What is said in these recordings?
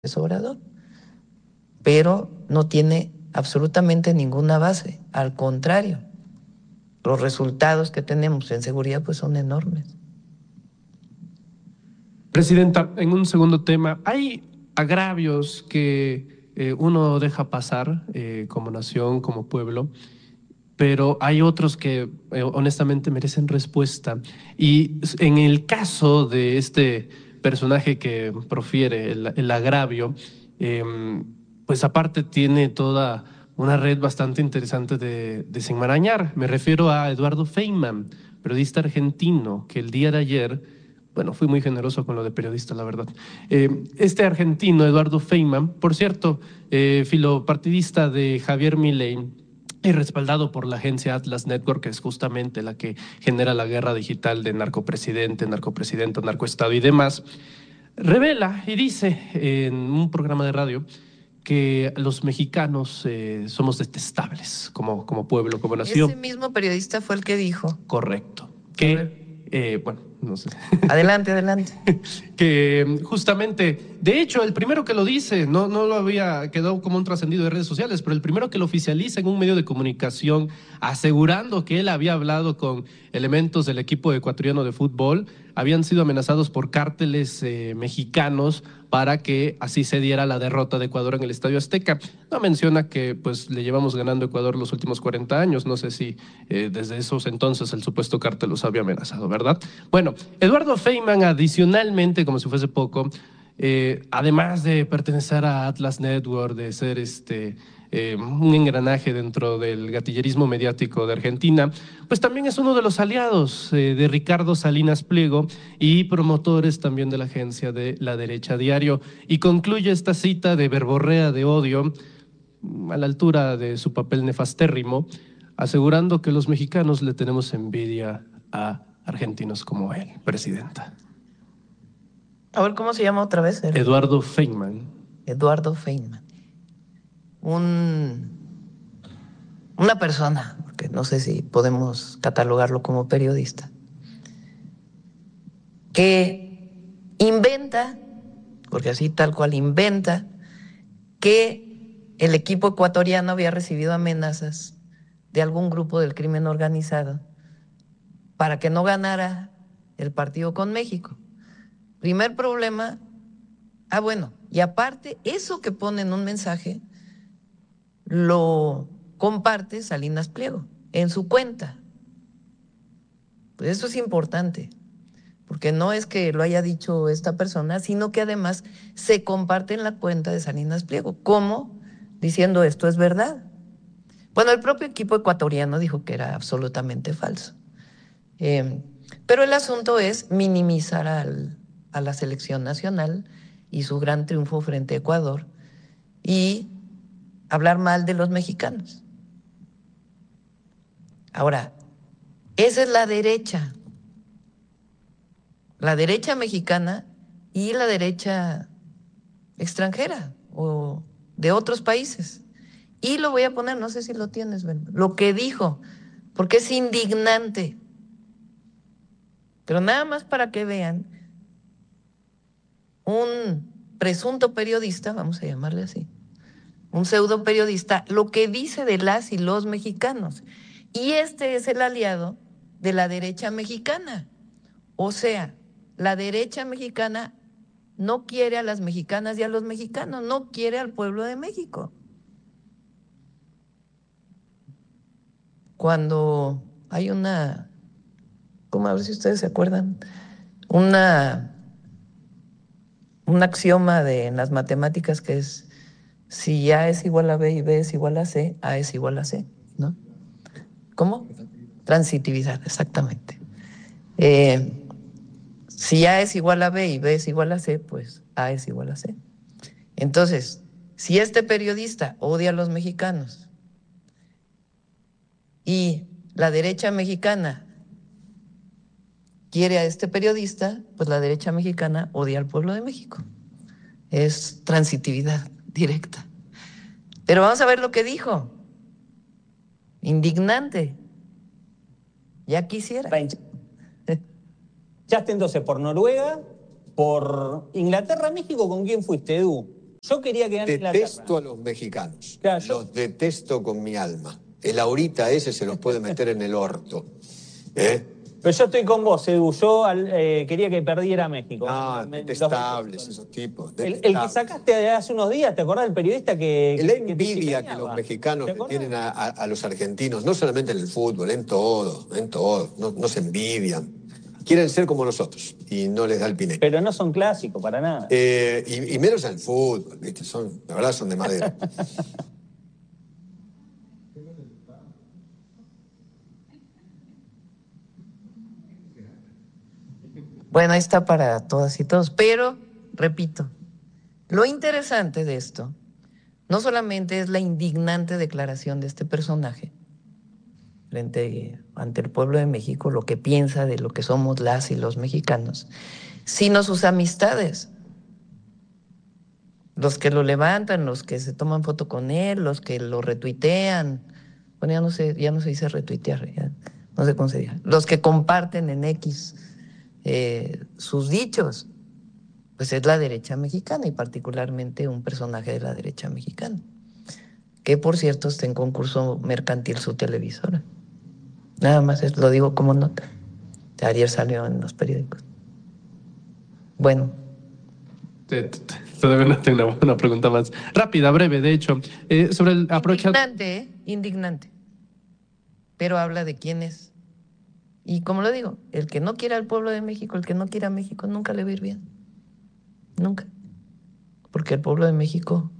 Obrador, pero no tiene absolutamente ninguna base. Al contrario, los resultados que tenemos en seguridad pues son enormes. Presidenta, en un segundo tema, hay agravios que uno deja pasar como nación, como pueblo, pero hay otros que honestamente merecen respuesta. Y en el caso de este personaje que profiere el agravio, eh, pues aparte tiene toda una red bastante interesante de desenmarañar. Me refiero a Eduardo Feynman, periodista argentino, que el día de ayer, bueno, fui muy generoso con lo de periodista, la verdad. Este argentino, Eduardo Feynman, por cierto, filopartidista de Javier Milei, y respaldado por la agencia Atlas Network, que es justamente la que genera la guerra digital de narcopresidente, narcopresidente, narcoestado y demás, revela y dice en un programa de radio que los mexicanos somos detestables como pueblo, como nación. Ese mismo periodista fue el que dijo. Correcto. Que, bueno, no sé. Adelante, adelante. Que justamente, de hecho, el primero que lo dice, no lo había quedado como un trascendido de redes sociales, pero el primero que lo oficializa en un medio de comunicación, asegurando que él había hablado con elementos del equipo ecuatoriano de fútbol, habían sido amenazados por cárteles mexicanos para que así se diera la derrota de Ecuador en el Estadio Azteca. No menciona que pues le llevamos ganando a Ecuador los últimos 40 años, no sé si desde esos entonces el supuesto cártel los había amenazado, ¿verdad? Bueno, Eduardo Feynman adicionalmente, como si fuese poco, además de pertenecer a Atlas Network, de ser un engranaje dentro del gatillerismo mediático de Argentina, pues también es uno de los aliados de Ricardo Salinas Pliego y promotores también de la agencia de La Derecha Diario. Y concluye esta cita de verborrea de odio a la altura de su papel nefastérrimo, asegurando que los mexicanos le tenemos envidia a argentinos como él, presidenta. A ver, ¿cómo se llama otra vez? Eduardo Feynman. Eduardo Feynman. Una persona, porque no sé si podemos catalogarlo como periodista, que inventa, porque así tal cual inventa, que el equipo ecuatoriano había recibido amenazas de algún grupo del crimen organizado para que no ganara el partido con México. Primer problema, bueno, y aparte, eso que pone en un mensaje lo comparte Salinas Pliego en su cuenta. Pues eso es importante, porque no es que lo haya dicho esta persona, sino que además se comparte en la cuenta de Salinas Pliego, como diciendo esto es verdad. Bueno, el propio equipo ecuatoriano dijo que era absolutamente falso. Pero el asunto es minimizar a la selección nacional y su gran triunfo frente a Ecuador y hablar mal de los mexicanos. Ahora, esa es la derecha mexicana y la derecha extranjera o de otros países. Y lo voy a poner, no sé si lo tienes, Ben, lo que dijo, porque es indignante. Pero nada más para que vean, un presunto periodista, vamos a llamarle así, un pseudo periodista, lo que dice de las y los mexicanos. Y este es el aliado de la derecha mexicana. O sea, la derecha mexicana no quiere a las mexicanas y a los mexicanos, no quiere al pueblo de México. Cuando hay como a ver si ustedes se acuerdan, una, un axioma en las matemáticas que es si A es igual a B y B es igual a C, A es igual a C, ¿no? ¿Cómo? Transitividad, exactamente. Si A es igual a B y B es igual a C, pues A es igual a C. Entonces, si este periodista odia a los mexicanos y la derecha mexicana quiere a este periodista, pues la derecha mexicana odia al pueblo de México. Es transitividad directa. Pero vamos a ver lo que dijo. Indignante. Ya quisiera. Ya yéndose por Noruega, por Inglaterra, México, ¿con quién fuiste, Edu? Yo quería que gane Inglaterra. Detesto a los mexicanos. Claro, Los detesto con mi alma. El ahorita ese se los puede meter en el orto. ¿Eh? Pero yo estoy con vos, Edu. Yo quería que perdiera México. No, detestables esos tipos. El que sacaste hace unos días, ¿te acordás del periodista que la envidia que los mexicanos le tienen a los argentinos, no solamente en el fútbol, en todo. No se envidian. Quieren ser como nosotros y no les da el piné. Pero no son clásicos para nada. Y menos en el fútbol, ¿viste? La verdad son de madera. Bueno, ahí está para todas y todos, pero, repito, lo interesante de esto no solamente es la indignante declaración de este personaje ante el pueblo de México, lo que piensa de lo que somos las y los mexicanos, sino sus amistades. Los que lo levantan, los que se toman foto con él, los que lo retuitean. Bueno, ya no se dice retuitear, ya no sé cómo se dice. Los que comparten en X sus dichos, pues es la derecha mexicana y particularmente un personaje de la derecha mexicana, que por cierto está en concurso mercantil su televisora. Nada más lo digo como nota. Ayer salió en los periódicos. Bueno. Todavía no tengo una pregunta más. Rápida, breve, de hecho. Sobre el indignante. Pero habla de quién es. Y como lo digo, el que no quiera al pueblo de México, el que no quiera a México, nunca le va a ir bien. Nunca. Porque el pueblo de México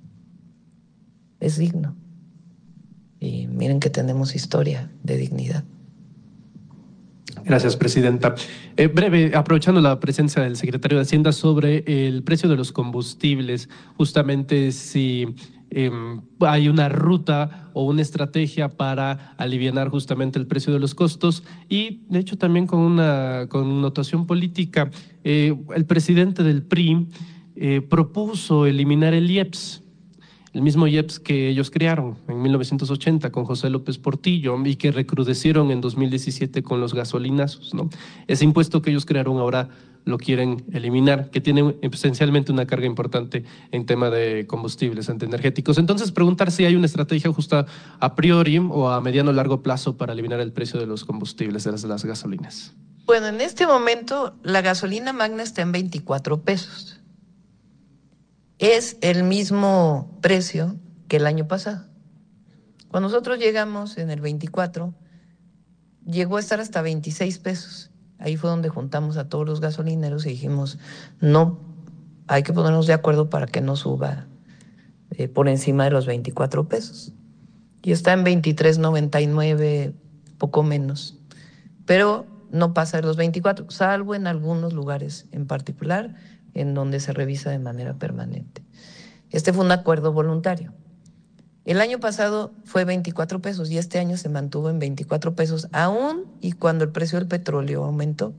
es digno. Y miren que tenemos historia de dignidad. Gracias, presidenta. Breve, aprovechando la presencia del secretario de Hacienda sobre el precio de los combustibles, justamente si hay una ruta o una estrategia para alivianar justamente el precio de los costos y, de hecho, también con una connotación política. El presidente del PRI propuso eliminar el IEPS. El mismo IEPS que ellos crearon en 1980 con José López Portillo y que recrudecieron en 2017 con los gasolinazos, ¿no? Ese impuesto que ellos crearon ahora lo quieren eliminar, que tiene esencialmente una carga importante en tema de combustibles energéticos. Entonces, preguntar si hay una estrategia justa a priori o a mediano o largo plazo para eliminar el precio de los combustibles, de las gasolinas. Bueno, en este momento la gasolina magna está en 24 pesos. Es el mismo precio que el año pasado. Cuando nosotros llegamos en el 24, llegó a estar hasta 26 pesos. Ahí fue donde juntamos a todos los gasolineros y dijimos, no, hay que ponernos de acuerdo para que no suba por encima de los 24 pesos. Y está en 23.99, poco menos. Pero no pasa de los 24, salvo en algunos lugares en particular, en donde se revisa de manera permanente. Este fue un acuerdo voluntario. El año pasado fue 24 pesos y este año se mantuvo en 24 pesos, aún y cuando el precio del petróleo aumentó.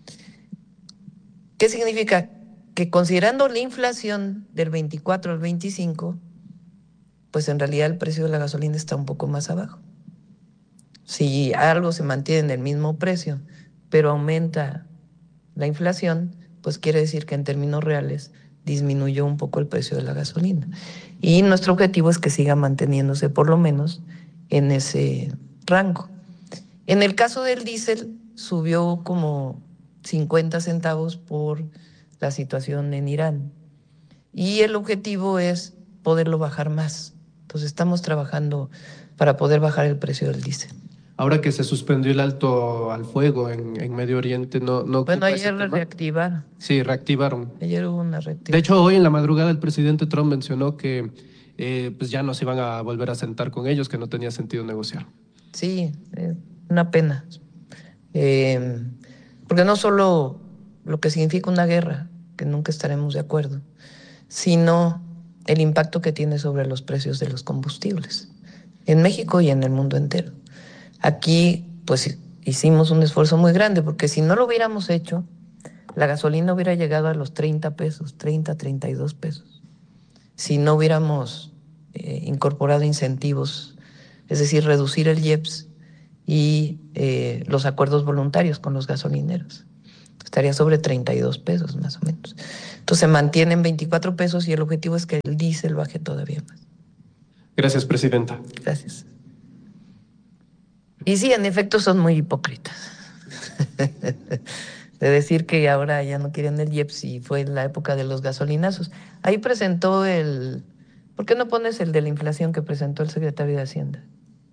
¿Qué significa? Que considerando la inflación del 24 al 25, pues en realidad el precio de la gasolina está un poco más abajo. Si algo se mantiene en el mismo precio, pero aumenta la inflación, pues quiere decir que en términos reales disminuyó un poco el precio de la gasolina. Y nuestro objetivo es que siga manteniéndose por lo menos en ese rango. En el caso del diésel, subió como 50 centavos por la situación en Irán. Y el objetivo es poderlo bajar más. Entonces estamos trabajando para poder bajar el precio del diésel. Ahora que se suspendió el alto al fuego en Medio Oriente, ¿no? Bueno, ayer lo reactivaron. Sí, reactivaron. Ayer hubo una reactivación. De hecho, hoy en la madrugada el presidente Trump mencionó que pues ya no se iban a volver a sentar con ellos, que no tenía sentido negociar. Sí, una pena. Porque no solo lo que significa una guerra, que nunca estaremos de acuerdo, sino el impacto que tiene sobre los precios de los combustibles en México y en el mundo entero. Aquí, pues, hicimos un esfuerzo muy grande, porque si no lo hubiéramos hecho, la gasolina hubiera llegado a los 30 pesos, 30, 32 pesos. Si no hubiéramos incorporado incentivos, es decir, reducir el IEPS y los acuerdos voluntarios con los gasolineros. estaría sobre 32 pesos más o menos. Entonces se mantiene en 24 pesos y el objetivo es que el diésel baje todavía más. Gracias, presidenta. Gracias. Y sí, en efecto son muy hipócritas. De decir que ahora ya no quieren el IEPS y fue en la época de los gasolinazos. Ahí presentó el... ¿Por qué no pones el de la inflación que presentó el secretario de Hacienda?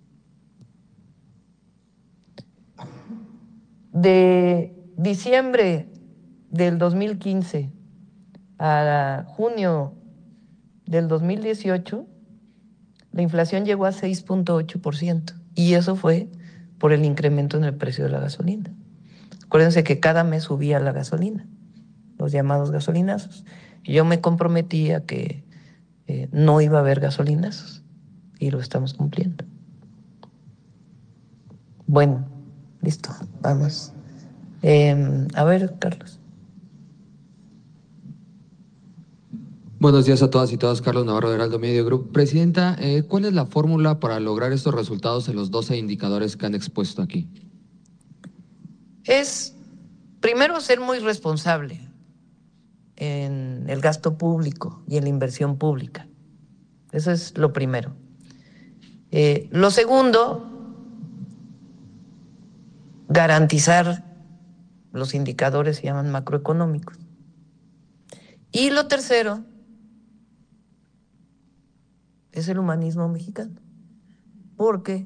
De diciembre del 2015 a junio del 2018, la inflación llegó a 6.8%, y eso fue por el incremento en el precio de la gasolina. Acuérdense que cada mes subía la gasolina, los llamados gasolinazos. Y yo me comprometí a que no iba a haber gasolinazos, y lo estamos cumpliendo. Bueno, listo, vamos. A ver, Carlos. Buenos días a todas y todos. Carlos Navarro de Heraldo Medio Group. Presidenta, ¿cuál es la fórmula para lograr estos resultados en los 12 indicadores que han expuesto aquí? Es, primero, ser muy responsable en el gasto público y en la inversión pública. Eso es lo primero. Lo segundo, garantizar los indicadores se llaman macroeconómicos. Y lo tercero es el humanismo mexicano, porque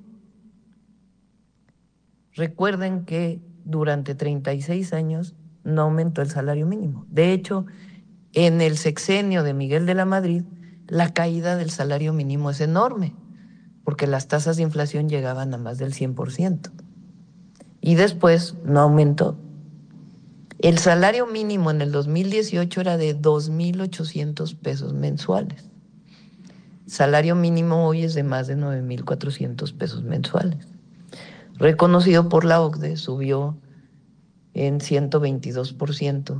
recuerden que durante 36 años no aumentó el salario mínimo. De hecho, en el sexenio de Miguel de la Madrid, la caída del salario mínimo es enorme, porque las tasas de inflación llegaban a más del 100%. Y después no aumentó. El salario mínimo en el 2018 era de 2,800 pesos mensuales. Salario mínimo hoy es de más de 9,400 pesos mensuales. Reconocido por la OCDE, subió en 122%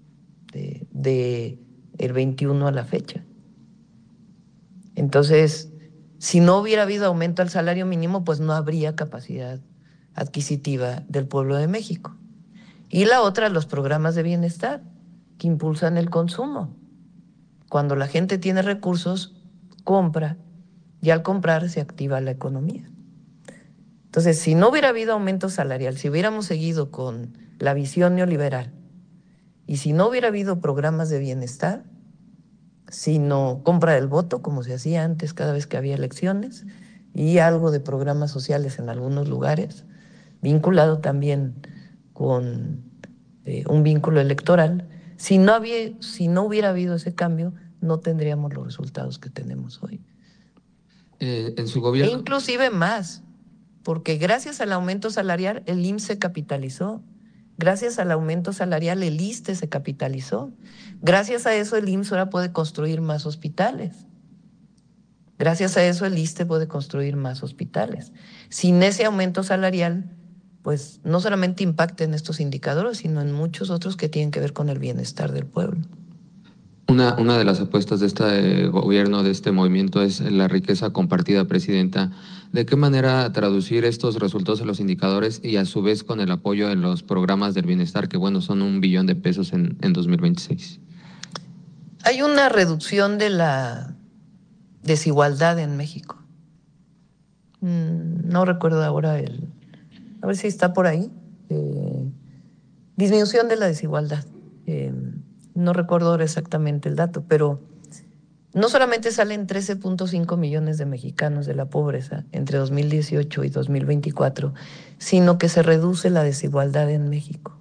de el 21 a la fecha. Entonces, si no hubiera habido aumento al salario mínimo, pues no habría capacidad adquisitiva del pueblo de México. Y la otra, los programas de bienestar que impulsan el consumo. Cuando la gente tiene recursos, compra, y al comprar se activa la economía. Entonces, si no hubiera habido aumento salarial, si hubiéramos seguido con la visión neoliberal, y si no hubiera habido programas de bienestar, sino compra del voto, como se hacía antes cada vez que había elecciones, y algo de programas sociales en algunos lugares, vinculado también con un vínculo electoral, si no hubiera habido ese cambio, no tendríamos los resultados que tenemos hoy. En su gobierno. E inclusive más, porque gracias al aumento salarial el IMSS se capitalizó, gracias al aumento salarial el ISSSTE se capitalizó, gracias a eso el IMSS ahora puede construir más hospitales, gracias a eso el ISSSTE puede construir más hospitales. Sin ese aumento salarial, pues no solamente impacta en estos indicadores, sino en muchos otros que tienen que ver con el bienestar del pueblo. Una de las apuestas de este gobierno, de este movimiento, es la riqueza compartida, presidenta. ¿De qué manera traducir estos resultados en los indicadores y a su vez con el apoyo en los programas del bienestar, que bueno, son 1 billón de pesos en 2026? Hay una reducción de la desigualdad en México. No recuerdo ahora a ver si está por ahí. Disminución de la desigualdad. No recuerdo ahora exactamente el dato, pero no solamente salen 13.5 millones de mexicanos de la pobreza entre 2018 y 2024, sino que se reduce la desigualdad en México.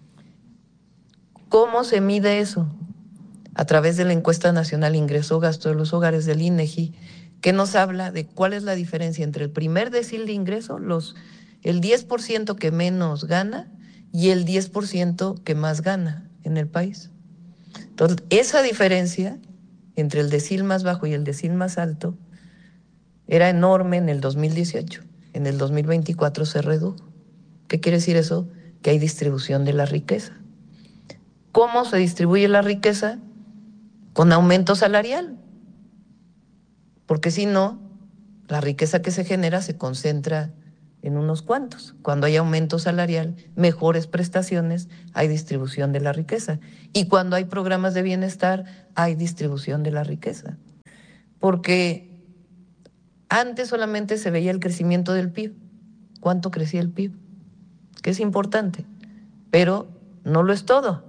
¿Cómo se mide eso? A través de la encuesta nacional Ingreso-Gasto de los Hogares del INEGI, que nos habla de cuál es la diferencia entre el primer decil de ingreso, el 10% que menos gana y el 10% que más gana en el país. Entonces, esa diferencia entre el decil más bajo y el decil más alto era enorme en el 2018. En el 2024 se redujo. ¿Qué quiere decir eso? Que hay distribución de la riqueza. ¿Cómo se distribuye la riqueza? Con aumento salarial. Porque si no, la riqueza que se genera se concentra en unos cuantos. Cuando hay aumento salarial, mejores prestaciones, hay distribución de la riqueza. Y cuando hay programas de bienestar, hay distribución de la riqueza. Porque antes solamente se veía el crecimiento del PIB. ¿Cuánto crecía el PIB? Que es importante, pero no lo es todo.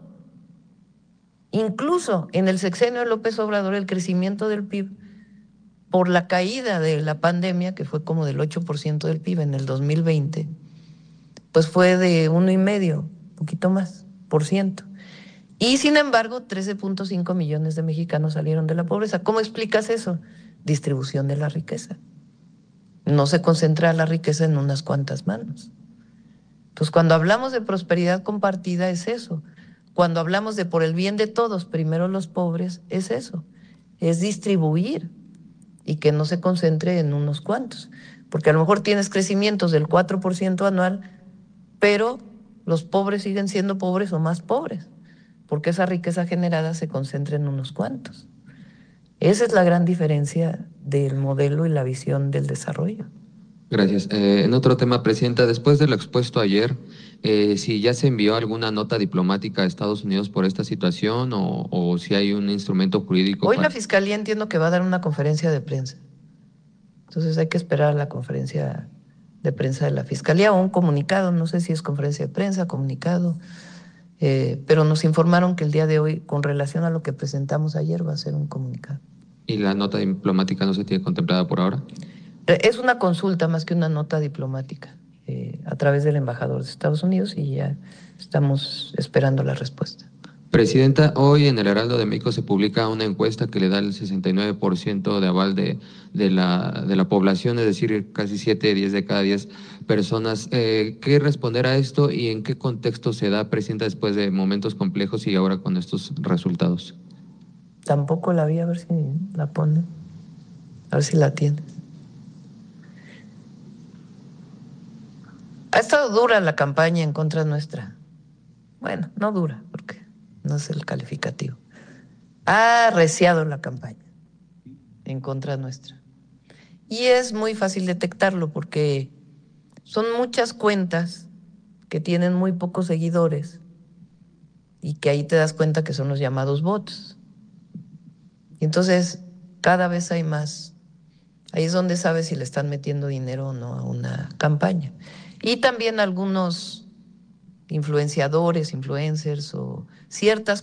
Incluso en el sexenio de López Obrador, el crecimiento del PIB, por la caída de la pandemia, que fue como del 8% del PIB en el 2020, pues fue de 1,5, poquito más, por ciento. Y sin embargo, 13.5 millones de mexicanos salieron de la pobreza. ¿Cómo explicas eso? Distribución de la riqueza. No se concentra la riqueza en unas cuantas manos. Entonces, cuando hablamos de prosperidad compartida, es eso. Cuando hablamos de por el bien de todos, primero los pobres, es eso. Es distribuir y que no se concentre en unos cuantos. Porque a lo mejor tienes crecimientos del 4% anual, pero los pobres siguen siendo pobres o más pobres, porque esa riqueza generada se concentra en unos cuantos. Esa es la gran diferencia del modelo y la visión del desarrollo. Gracias. En otro tema, Presidenta, después de lo expuesto ayer, si ya se envió alguna nota diplomática a Estados Unidos por esta situación o si hay un instrumento jurídico. Hoy la Fiscalía entiendo que va a dar una conferencia de prensa. Entonces hay que esperar a la conferencia de prensa de la Fiscalía o un comunicado, no sé si es conferencia de prensa, comunicado, pero nos informaron que el día de hoy, con relación a lo que presentamos ayer, va a ser un comunicado. ¿Y la nota diplomática no se tiene contemplada por ahora? Es una consulta más que una nota diplomática a través del embajador de Estados Unidos y ya estamos esperando la respuesta. Presidenta, hoy en el Heraldo de México se publica una encuesta que le da el 69% de aval de la población, es decir, casi 7, 10 de cada 10 personas. ¿Qué responder a esto y en qué contexto se da, Presidenta, después de momentos complejos y ahora con estos resultados? Tampoco la vi, a ver si la pone, a ver si la tiene. Ha estado dura la campaña en contra nuestra. Bueno, no dura, porque no es el calificativo. Ha arreciado la campaña en contra nuestra. Y es muy fácil detectarlo porque son muchas cuentas que tienen muy pocos seguidores y que ahí te das cuenta que son los llamados bots. Y entonces cada vez hay más. Ahí es donde sabes si le están metiendo dinero o no a una campaña. Y también algunos influenciadores, influencers o ciertas